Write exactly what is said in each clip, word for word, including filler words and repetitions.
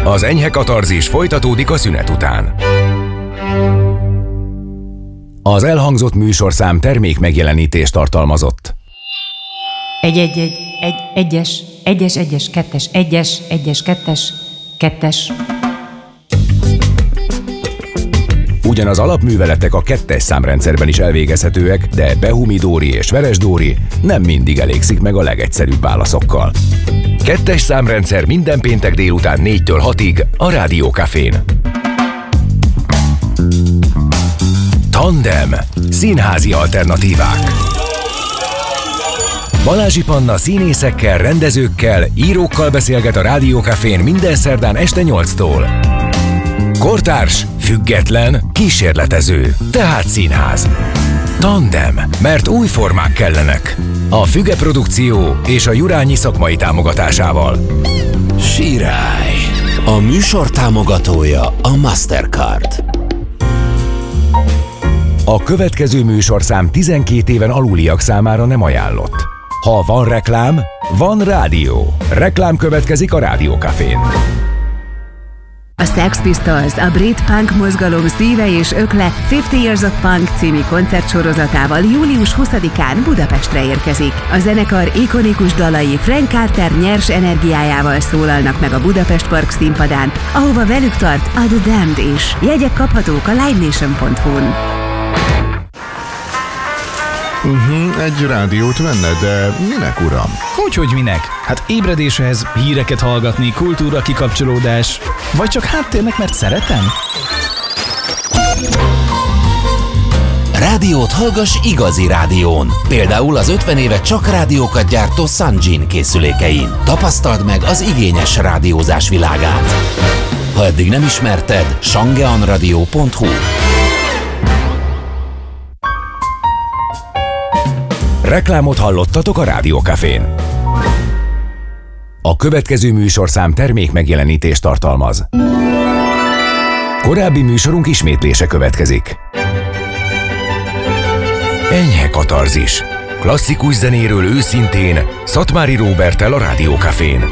Az enyhe katarzis folytatódik a szünet után. Az elhangzott műsorszám termék megjelenítést tartalmazott. Egy, egy, egy, egy, egyes, egyes, egyes, kettes, egyes, egyes, kettes, kettes. Ugyan az alapműveletek a kettes számrendszerben is elvégezhetőek, de Behumi-Dóri és Veres-Dóri nem mindig elégszik meg a legegyszerűbb válaszokkal. Kettes számrendszer minden péntek délután négytől hatig a Rádió Cafén. Tandem. Színházi alternatívák. Balázsi Panna színészekkel, rendezőkkel, írókkal beszélget a Rádió Cafén minden szerdán este nyolctól. Kortárs, független, kísérletező, tehát színház. Tandem, mert új formák kellenek. A Füge Produkció és a Jurányi szakmai támogatásával. Sirály. A műsor támogatója a Mastercard. A következő műsorszám tizenkét éven aluliak számára nem ajánlott. Ha van reklám, van rádió. Reklám következik a Rádió Cafén. A Sex Pistols, a brit punk mozgalom szíve és ökle fifty Years of Punk című koncertsorozatával július huszadikán Budapestre érkezik. A zenekar ikonikus dalai Frank Carter nyers energiájával szólalnak meg a Budapest Park színpadán, ahova velük tart a The Damned is. Jegyek kaphatók a live nation pont hu-n. Uh-huh, egy rádiót venne, de minek, uram? Hogyhogy minek? Hát ébredéshez, híreket hallgatni, kultúra kikapcsolódás, vagy csak háttérnek, mert szeretem? Rádiót hallgass igazi rádión. Például az ötven éve csak rádiókat gyártó Sanjin készülékein. Tapasztald meg az igényes rádiózás világát. Ha eddig nem ismerted, sangeanradio pont hu. Reklámot hallottatok a Rádió Cafén. A következő műsorszám termék megjelenítést tartalmaz. Korábbi műsorunk ismétlése következik. Enyhe katarzis. Klasszikus zenéről őszintén, Szatmári Róberttel a Rádió Cafén.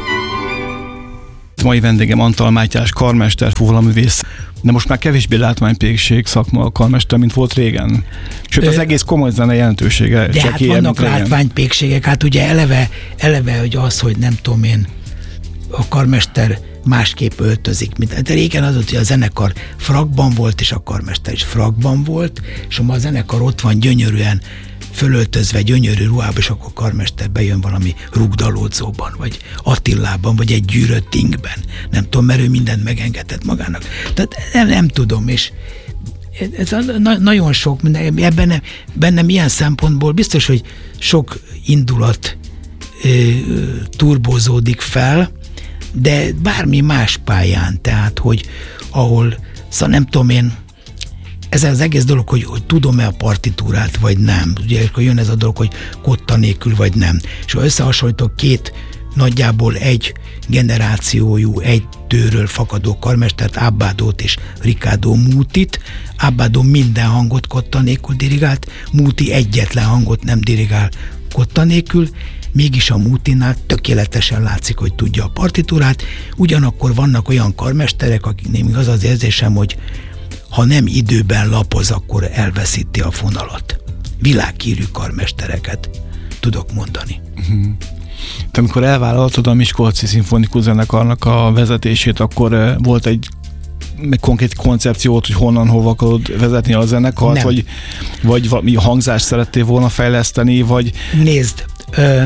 Mai vendégem Antal Mátyás, karmester, fuvolaművész, de most már kevésbé látványpékség szakma a karmester, mint volt régen. Sőt, az Ö, egész komoly zene jelentősége. De csak hát ilyen, vannak látványpékségek, hát ugye eleve, eleve, hogy az, hogy nem tudom én, a karmester másképp öltözik. Mint, de régen az, hogy a zenekar frakban volt, és a karmester is frakban volt, és ha ma a zenekar ott van gyönyörűen fölöltözve, gyönyörű ruhába, és akkor a karmester bejön valami rugdalódzóban, vagy Attillában, vagy egy gyűrött ingben. Nem tudom, mert ő mindent megengedett magának. Tehát nem, nem tudom, és ez na, nagyon sok, ebben, bennem ilyen szempontból biztos, hogy sok indulat e, turbózódik fel, de bármi más pályán, tehát, hogy ahol, szóval nem tudom én, ez az egész dolog, hogy, hogy tudom-e a partitúrát, vagy nem. Ugye, akkor jön ez a dolog, hogy kotta nélkül, vagy nem. És ha összehasonlítok két nagyjából egy generációjú, egy tőről fakadó karmestert, Abbádót és Ricardo Mutit. Abbádó minden hangot kotta nélkül dirigált, Muti egyetlen hangot nem dirigál kotta nélkül, mégis a Mutinál tökéletesen látszik, hogy tudja a partitúrát. Ugyanakkor vannak olyan karmesterek, akiknél még az az érzésem, hogy ha nem időben lapoz, akkor elveszíti a fonalat. Világhírű karmestereket tudok mondani. Uh-huh. Te amikor elvállaltad a Miskolci Szimfonikus Zenekarnak a vezetését, akkor volt egy konkrét koncepciót, hogy honnan, hova akarod vezetni a zenekart, vagy, vagy valami hangzást szerettél volna fejleszteni, vagy... Nézd, ö,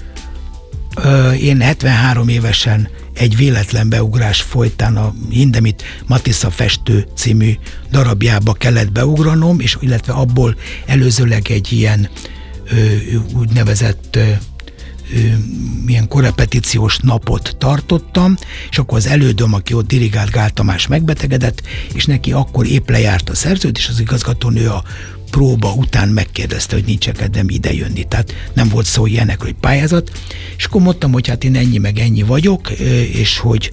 ö, én hetvenhárom évesen egy véletlen beugrás folytán a Hindemith Matisza festő című darabjába kellett beugranom, és illetve abból előzőleg egy ilyen ö, úgynevezett ö, ö, ilyen korrepetíciós napot tartottam, és akkor az elődöm, aki ott dirigált, Gál Tamás megbetegedett, és neki akkor épp lejárt a szerződés, az igazgatónő a próba után megkérdezte, hogy nincs kedvem ide jönni. Tehát nem volt szó ilyenekről, hogy pályázat. És akkor mondtam, hogy hát én ennyi meg ennyi vagyok, és hogy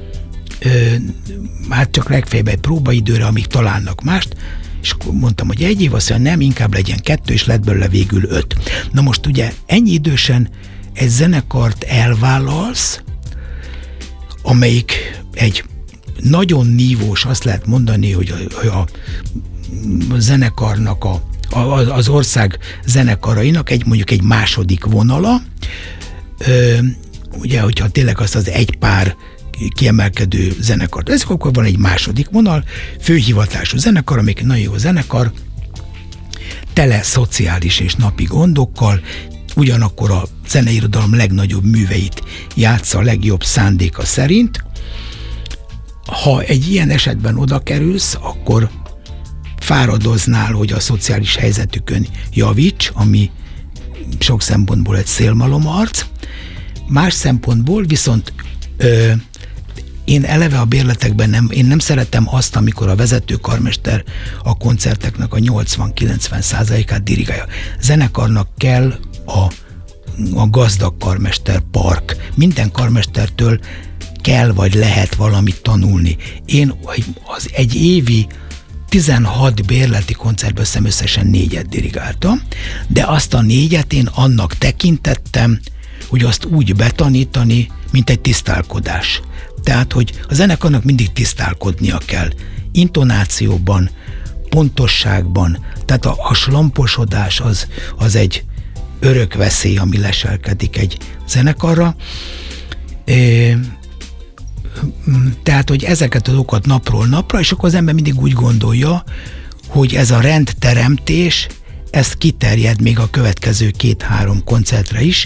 hát csak legfeljebb egy próbaidőre, amíg találnak mást, és akkor mondtam, hogy egy év, azt mondja, nem, inkább legyen kettő, és lett belőle végül öt. Na most ugye ennyi idősen egy zenekart elvállalsz, amelyik egy nagyon nívós, azt lehet mondani, hogy a, a, a zenekarnak, a, a, az ország zenekarainak egy mondjuk egy második vonala, ö, ugye, hogyha tényleg azt az egy pár kiemelkedő zenekart, ez akkor van egy második vonal, főhivatású zenekar, amelyik egy nagyon jó zenekar, tele szociális és napi gondokkal, ugyanakkor a zeneirodalom legnagyobb műveit játsza a legjobb szándéka szerint. Ha egy ilyen esetben oda kerülsz, akkor fáradoznál, hogy a szociális helyzetükön javíts, ami sok szempontból egy szélmalomarc. Más szempontból viszont ö, én eleve a bérletekben nem, én nem szeretem azt, amikor a vezető karmester a koncerteknek a nyolcvan-kilencven százalékát dirigálja. Zenekarnak kell a, a gazdag karmester park. Minden karmestertől kell vagy lehet valamit tanulni. Én az egy évi tizenhat bérleti koncertből szem összesen négyet dirigáltam, de azt a négyet én annak tekintettem, hogy azt úgy betanítani, mint egy tisztálkodás. Tehát, hogy a zenekarnak mindig tisztálkodnia kell. Intonációban, pontosságban, tehát a, a slamposodás az, az egy örök veszély, ami leselkedik egy zenekarra. É, tehát, hogy ezeket az okat napról napra, és akkor az ember mindig úgy gondolja, hogy ez a rendteremtés, ez kiterjed még a következő két-három koncertre is,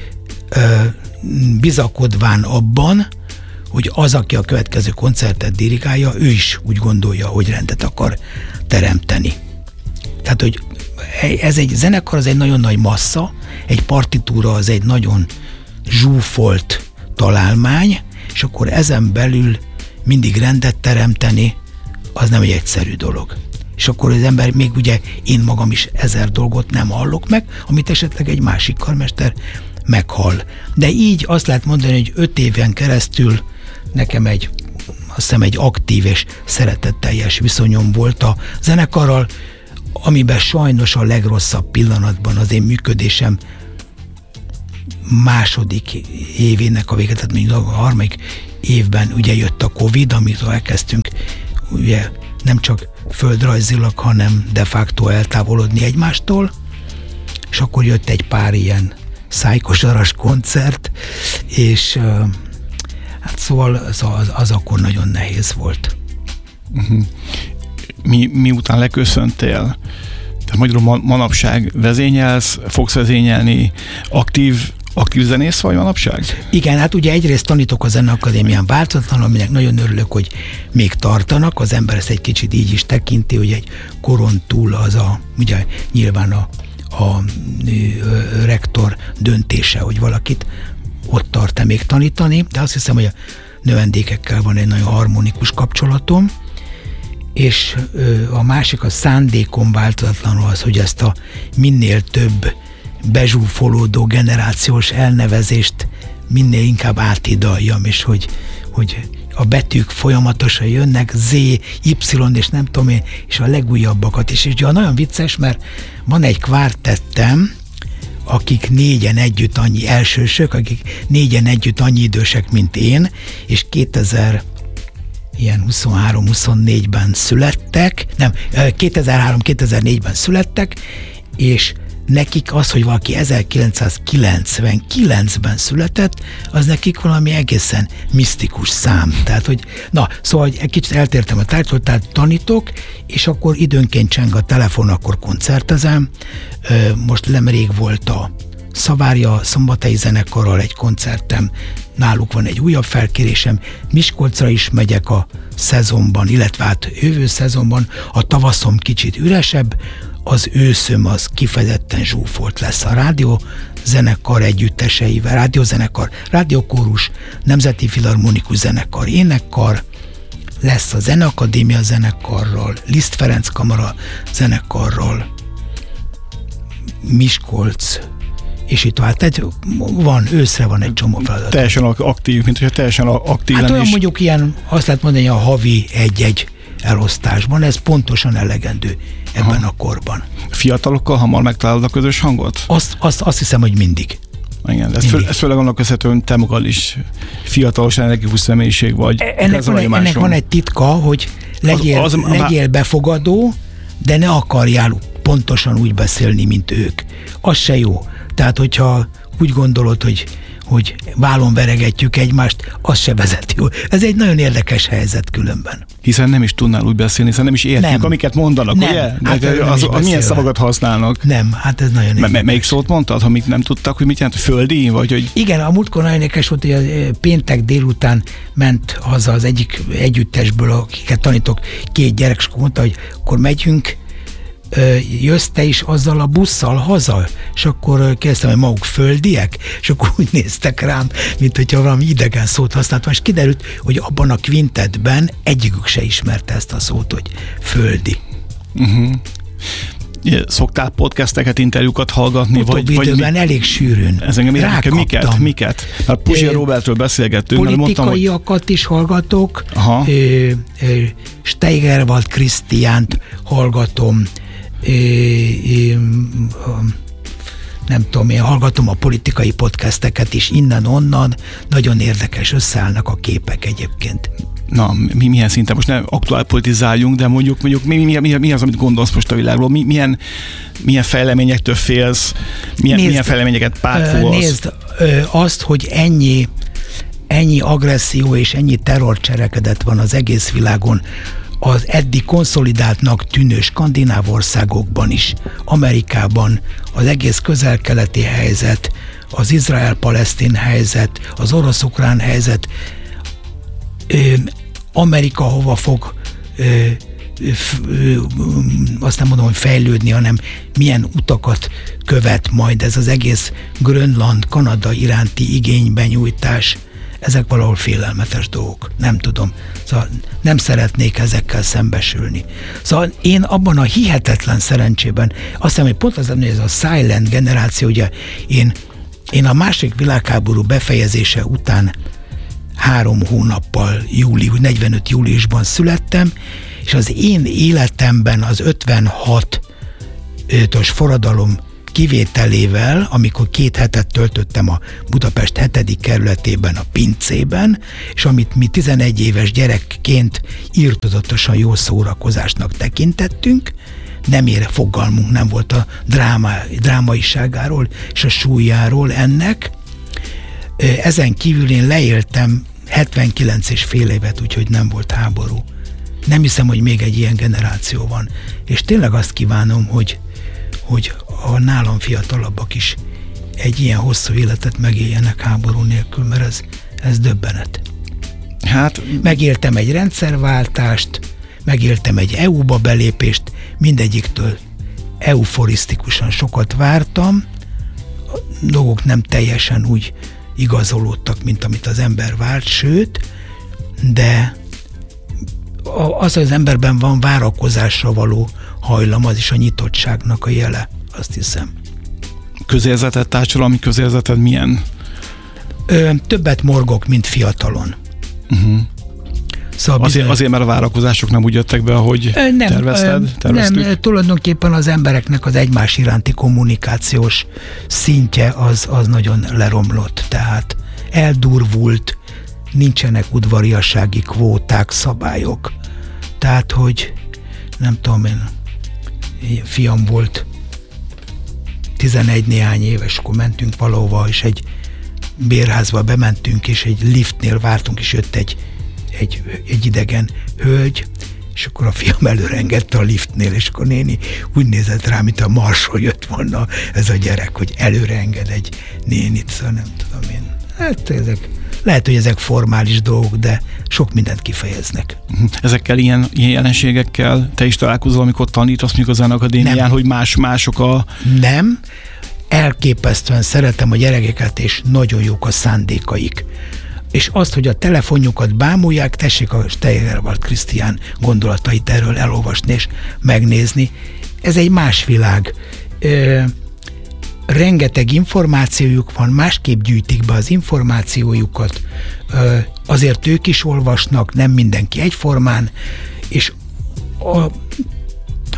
bizakodván abban, hogy az, aki a következő koncertet dirigálja, ő is úgy gondolja, hogy rendet akar teremteni. Tehát, hogy ez egy zenekar, az egy nagyon nagy massza, egy partitúra az egy nagyon zsúfolt találmány, és akkor ezen belül mindig rendet teremteni, az nem egy egyszerű dolog. És akkor az ember, még ugye én magam is ezer dolgot nem hallok meg, amit esetleg egy másik karmester meghall. De így azt lehet mondani, hogy öt éven keresztül nekem egy, azt hiszem egy aktív és szeretetteljes viszonyom volt a zenekarral, amiben sajnos a legrosszabb pillanatban az én működésem második évének a vége, tehát még a harmadik évben ugye jött a Covid, amit elkezdtünk ugye nem csak földrajzilag, hanem de facto eltávolodni egymástól, és akkor jött egy pár ilyen szájkosaras koncert, és hát szóval az, az, az akkor nagyon nehéz volt. Uh-huh. Mi, miután leköszöntél, tehát magyarul manapság vezényelsz, fogsz vezényelni, aktív, aktív zenész vagy manapság? Igen, hát ugye egyrészt tanítok a Zeneakadémián változatlanul, aminek nagyon örülök, hogy még tartanak, az ember ezt egy kicsit így is tekinti, hogy egy koron túl az a, ugye nyilván a, a rektor döntése, hogy valakit ott tart-e még tanítani, de azt hiszem, hogy a növendékekkel van egy nagyon harmonikus kapcsolatom, és a másik a szándékom változatlanul az, hogy ezt a minél több bezsúfolódó generációs elnevezést minél inkább átidaljam, és hogy, hogy a betűk folyamatosan jönnek, Z, Y, és nem tudom én, és a legújabbakat is. És ugye nagyon vicces, mert van egy kvártettem, akik négyen együtt annyi elsősök, akik négyen együtt annyi idősek, mint én, és kétezer ilyen huszonhárom-huszonnégyben születtek, nem, kétezer-három-kétezer-négyben születtek, és nekik az, hogy valaki ezerkilencszázkilencvenkilencben született, az nekik valami egészen misztikus szám. Tehát, hogy na, szóval egy kicsit eltértem a tárgytól, tehát tanítok, és akkor időnként cseng a telefon, akkor koncertezem. Most nemrég volt a Szavárja Szombathelyi zenekarral egy koncertem, náluk van egy újabb felkérésem, Miskolcra is megyek a szezonban, illetve hát jövő szezonban, a tavaszom kicsit üresebb, az őszöm az kifejezetten zsúfolt lesz a rádió zenekar együtteseivel, rádiózenekar, rádiókórus, Nemzeti Filharmonikus Zenekar, énekkar, lesz a Zeneakadémia zenekarral, Liszt Ferenc Kamara zenekarral, Miskolc, és itt hát egy, van, őszre van egy csomó feladat. Teljesen aktív, mint hogyha teljesen aktív hát olyan is. mondjuk ilyen, azt lehet mondani, a havi egy-egy elosztásban, ez pontosan elegendő ebben Aha. a korban. Fiatalokkal hamar megtalálod a közös hangot? Azt, azt, azt hiszem, hogy mindig. Igen, ez, föl, ez főleg annak köszönhetően te magad is fiatalos, energikus személyiség vagy. Ennek van, egy, ennek van egy titka, hogy legyél, az, az, legyél befogadó, de ne akarjál pontosan úgy beszélni, mint ők. Az se jó. Tehát, hogyha úgy gondolod, hogy hogy vállon veregetjük egymást, az se vezet jó. Ez egy nagyon érdekes helyzet különben. Hiszen nem is tudnál úgy beszélni, hiszen nem is értjük, nem. amiket mondanak, nem. ugye? Hát az, az, az milyen szavakat használnak? Nem, hát ez nagyon érdekes. M- melyik szót mondtad, amit nem tudtak, hogy mit jelent? Földi? Vagy hogy... Igen, a múltkor nagyon érdekes volt, hogy a péntek délután ment haza az egyik együttesből, akiket tanítok, két gyerek, és mondta, hogy akkor megyünk, jössz te is azzal a busszal haza? És akkor kérdeztem, hogy maguk földiek? És akkor úgy néztek rám, mint hogyha valami idegen szót használtam, és kiderült, hogy abban a kvintetben egyikük se ismerte ezt a szót, hogy földi. Uh-huh. Szoktál podcasteket, interjúkat hallgatni? Utóbbi vagy, időben vagy elég sűrűn. Ez engem érdekel, miket? Miket? Hát Puzsér Robertről beszélgettünk. Politikaiakat mondtam, hogy... is hallgatok. Steigerwald Krisztiánt hallgatom. É, é, nem tudom, én hallgatom a politikai podcasteket is innen-onnan, nagyon érdekes, összeállnak a képek egyébként. Na, mi, milyen szinten, most nem aktuál politizáljunk, de mondjuk, mondjuk mi, mi, mi, mi az, amit gondolsz most a világról? Mi, milyen, milyen fejleményektől félsz? Milyen, nézd, milyen fejleményeket pártolsz? Nézd, azt, hogy ennyi, ennyi agresszió és ennyi terrorcselekedet van az egész világon, az eddig konszolidáltnak tűnő skandináv országokban is, Amerikában, az egész közel-keleti helyzet, az izrael-palesztin helyzet, az orosz-ukrán helyzet, Amerika hova fog ö, f, ö, azt nem mondom, hogy fejlődni, hanem milyen utakat követ majd ez az egész Grönland, Kanada iránti igénybenyújtás, ezek valahol félelmetes dolgok. Nem tudom. Szóval nem szeretnék ezekkel szembesülni. Szóval én abban a hihetetlen szerencsében, azt hiszem, hogy pont az, hogy ez a silent generáció, ugye én, én a második világháború befejezése után három hónappal, július, negyvenöt júliusban születtem, és az én életemben az ötvenhatos forradalom kivételével, amikor két hetet töltöttem a Budapest hetedik kerületében, a pincében, és amit mi tizenegy éves gyerekként irtózatosan jó szórakozásnak tekintettünk, nem ére fogalmunk nem volt a dráma, drámaiságáról és a súlyáról ennek. Ezen kívül én leéltem hetvenkilenc és fél évet, úgyhogy nem volt háború. Nem hiszem, hogy még egy ilyen generáció van. És tényleg azt kívánom, hogy, hogy a nálam fiatalabbak is egy ilyen hosszú életet megéljenek háború nélkül, mert ez, ez döbbenet. Hát... Megéltem egy rendszerváltást, megéltem egy é u-ba belépést, mindegyiktől euforisztikusan sokat vártam, a dolgok nem teljesen úgy igazolódtak, mint amit az ember várt, sőt, de az, hogy az emberben van várakozásra való hajlam, az is a nyitottságnak a jele, azt hiszem. Közérzeted, társadalmi közérzeted milyen? Ö, többet morgok, mint fiatalon. Uh-huh. Szóval azért, bizony... azért, mert a várakozások nem úgy jöttek be, ahogy nem, tervezted? Terveztük? Nem, tulajdonképpen az embereknek az egymás iránti kommunikációs szintje az, az nagyon leromlott, tehát eldurvult, nincsenek udvariassági kvóták, szabályok. Tehát, hogy nem tudom én, fiam volt tizenegy néhány éves, akkor mentünk valahova, és egy bérházba bementünk, és egy liftnél vártunk, és jött egy Egy, egy idegen hölgy, és akkor a fiam előre engedte a liftnél, és akkor néni úgy nézett rá, mint a Marsról jött volna ez a gyerek, hogy előre enged egy nénit, szóval nem tudom én. Hát ezek, lehet, hogy ezek formális dolgok, de sok mindent kifejeznek. Ezekkel ilyen, ilyen jelenségekkel te is találkozol, amikor tanítasz mondjuk az zenakadémián, nem. Hogy más, mások a... Nem, elképesztően szeretem a gyerekeket, és nagyon jók a szándékaik. És azt, hogy a telefonjukat bámulják, tessék a Steigerwald Krisztián gondolatait erről elolvasni és megnézni. Ez egy más világ. Ö, rengeteg információjuk van, másképp gyűjtik be az információjukat, Ö, azért ők is olvasnak, nem mindenki egyformán, és a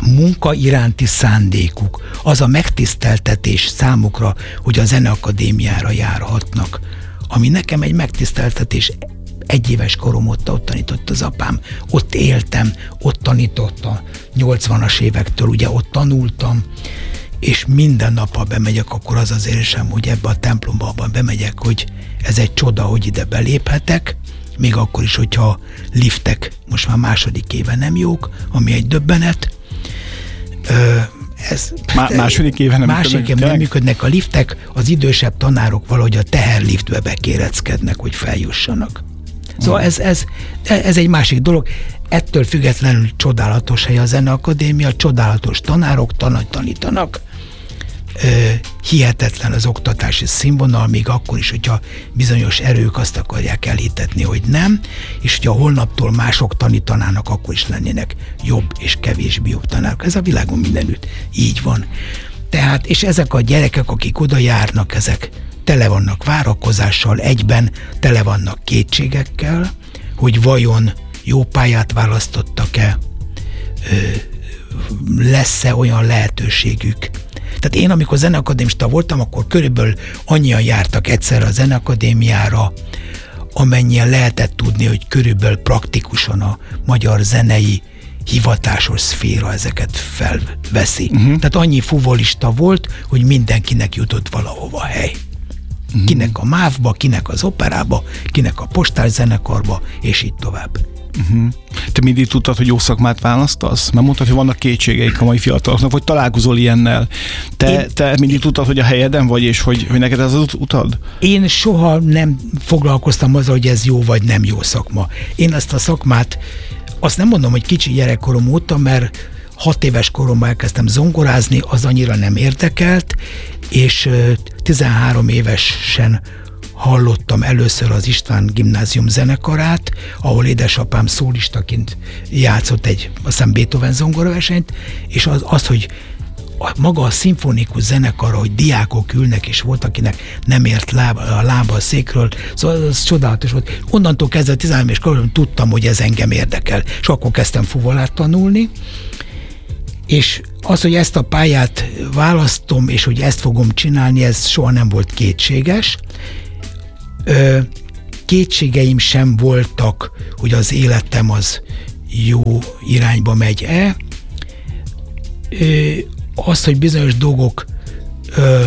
munka iránti szándékuk, az a megtiszteltetés számukra, hogy a Zeneakadémiára járhatnak, ami nekem egy megtiszteltetés. Egy éves korom óta ott tanított az apám, ott éltem, ott tanított a nyolcvanas évektől, ugye ott tanultam, és minden nap, ha bemegyek, akkor az az érzésem, hogy ebbe a templomba abban bemegyek, hogy ez egy csoda, hogy ide beléphetek, még akkor is, hogyha liftek most már második éve nem jók, ami egy döbbenet. Ö, ez, Má- második éve nem második működnek, éve nem működnek a liftek, az idősebb tanárok valahogy a teherliftbe bekéreckednek, hogy feljussanak. Szóval ez, ez, ez egy másik dolog. Ettől függetlenül csodálatos hely a Zeneakadémia, csodálatos tanárok tan- tanítanak. Ö, hihetetlen az oktatási színvonal, még akkor is, hogyha bizonyos erők azt akarják elhitetni, hogy nem, és hogyha holnaptól mások tanítanának, akkor is lennének jobb és kevésbé jobb tanárok. Ez a világon mindenütt így van. Tehát, és ezek a gyerekek, akik oda járnak, ezek tele vannak várakozással, egyben tele vannak kétségekkel, hogy vajon jó pályát választottak-e, lesz-e olyan lehetőségük. Tehát én, amikor zeneakadémista voltam, akkor körülbelül annyian jártak egyszerre a Zeneakadémiára, amennyien lehetett tudni, hogy körülbelül praktikusan a magyar zenei hivatásos szféra ezeket felveszi. Uh-huh. Tehát annyi fuvolista volt, hogy mindenkinek jutott valahova hely. Uh-huh. Kinek a mávba, kinek az operába, kinek a postás zenekarba, és így tovább. Uh-huh. Te mindig tudtad, hogy jó szakmát választasz? Mert mondtad, hogy vannak kétségeik a mai fiataloknak, vagy találkozol ilyennel. Te, én, te mindig tudtad, hogy a helyeden vagy, és hogy, hogy neked ez az utad? Én soha nem foglalkoztam azzal, hogy ez jó vagy nem jó szakma. Én ezt a szakmát, azt nem mondom, hogy kicsi gyerekkorom óta, mert hat éves koromban elkezdtem zongorázni, az annyira nem érdekelt, és tizenhárom évesen hallottam először az István Gimnázium zenekarát, ahol édesapám szólistaként játszott egy, azt hiszem Beethoven zongoraversenyt, és az, az, hogy a, maga a szimfonikus zenekar, hogy diákok ülnek, és volt, akinek nem ért lába, a lába a székről, szóval az csodálatos volt. Onnantól kezdve tizenhárom éves koromban tudtam, hogy ez engem érdekel, és akkor kezdtem fuvolát tanulni, és az, hogy ezt a pályát választom, és hogy ezt fogom csinálni, ez soha nem volt kétséges. Ö, kétségeim sem voltak, hogy az életem az jó irányba megy-e. Ö, az, hogy bizonyos dolgok ö,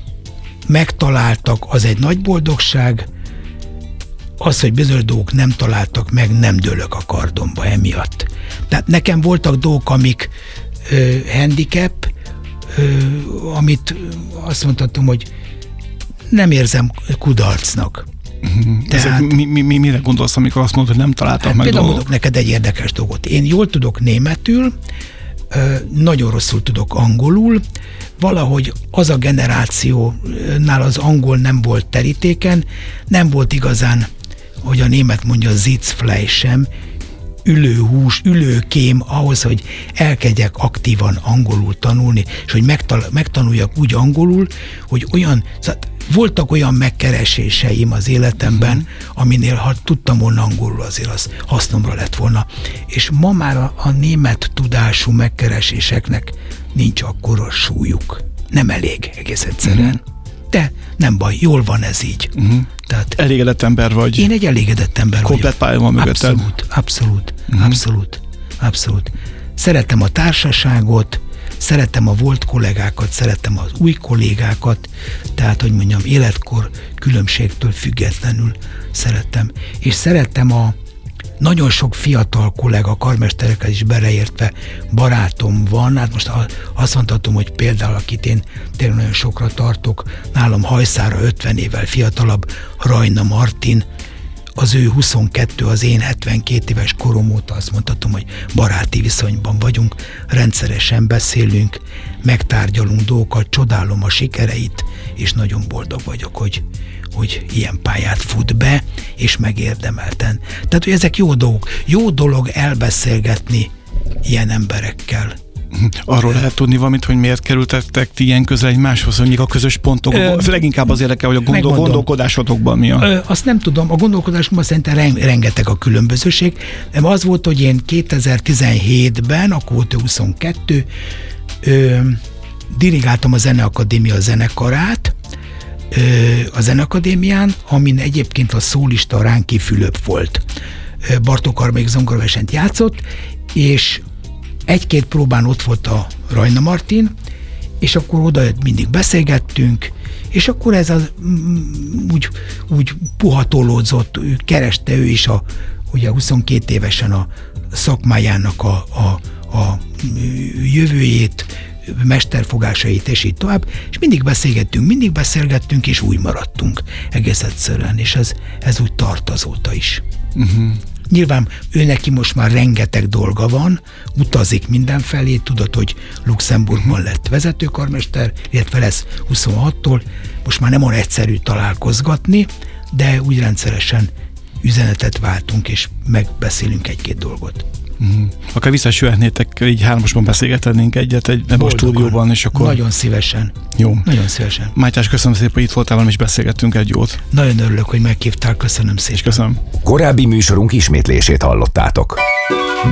megtaláltak, az egy nagy boldogság. Az, hogy bizonyos dolgok nem találtak meg, nem dőlök a kardomba emiatt. Tehát nekem voltak dolgok, amik ö, handicap, ö, amit azt mondhatom, hogy nem érzem kudarcnak. Tehát, mi, mi, mi, mire gondolsz, amikor azt mondod, hogy nem találtak hát meg például dolgok? Mondok neked egy érdekes dolgot. Én jól tudok németül, nagyon rosszul tudok angolul, valahogy az a generációnál az angol nem volt terítéken, nem volt igazán, hogy a német mondja, Sitzfleisch sem, ülőhús, ülőkém ahhoz, hogy elkezdjek aktívan angolul tanulni, és hogy megtal- megtanuljak úgy angolul, hogy olyan, szóval voltak olyan megkereséseim az életemben, uh-huh. aminél ha tudtam volna angolul, azért az hasznomra lett volna. És ma már a, a német tudású megkereséseknek nincs akkora súlyuk. Nem elég, egész egyszerűen. Uh-huh. De nem baj, jól van ez így. Uh-huh. Tehát elégedett ember vagy? Én egy elégedett ember vagyok. Komplett pálya van mögötted? Abszolút, abszolút, uh-huh. abszolút, abszolút. Szeretem a társaságot, szeretem a volt kollégákat, szeretem az új kollégákat, tehát, hogy mondjam, életkor különbségtől függetlenül szeretem. És szeretem a nagyon sok fiatal kollega, karmestereket is beleértve barátom van, hát most azt mondhatom, hogy például, akit én tényleg nagyon sokra tartok, nálam hajszára ötven évvel fiatalabb, Rajna Martin, az ő huszonkettő, az én hetvenkét éves korom óta azt mondhatom, hogy baráti viszonyban vagyunk, rendszeresen beszélünk, megtárgyalunk dolgokat, csodálom a sikereit, és nagyon boldog vagyok, hogy, hogy ilyen pályát fut be, és megérdemelten. Tehát, hogy ezek jó dolgok. Jó dolog elbeszélgetni ilyen emberekkel. Arról lehet tudni valamit, hogy miért kerültetek ti ilyen közel egymáshoz, hogy a közös pontok, Ö, leginkább az érdekel, hogy a gondol, gondolkodásotokban mi a... Ö, azt nem tudom, a gondolkodásban szerintem rengeteg a különbözőség. Az volt, hogy én kétezer-tizenhétben, akkor volt huszonkettő, ö, dirigáltam a Zeneakadémia zenekarát, ö, a Zeneakadémián, amin egyébként a szólista Ránki Fülöp volt. Bartók Armék zongoraversenyt játszott, és egy-két próbán ott volt a Rajna Martin, és akkor oda mindig beszélgettünk, és akkor ez az úgy, úgy puhatolódzott, kereste ő is a, ugye huszonkét évesen a szakmájának a, a, a jövőjét, mesterfogásait, és így tovább, és mindig beszélgettünk, mindig beszélgettünk, és úgy maradtunk egész egyszerűen, és ez, ez úgy tart azóta is. Uh-huh. Nyilván ő neki most már rengeteg dolga van, utazik mindenfelé, tudod, hogy Luxemburgban lett vezetőkarmester, illetve lesz huszonhattól, most már nem olyan egyszerű találkozgatni, de úgy rendszeresen üzenetet váltunk, és megbeszélünk egy-két dolgot. Uh-huh. Akár visszasülhetnétek, így hármasban beszélgetnénk egyet egy, ebben a stúdióban, és akkor... Nagyon szívesen. Jó. Nagyon szívesen. Mátyás, köszönöm szépen, hogy itt voltál velem, és beszélgettünk egy jót. Nagyon örülök, hogy meghívtál, köszönöm szépen. És köszönöm. Korábbi műsorunk ismétlését hallottátok.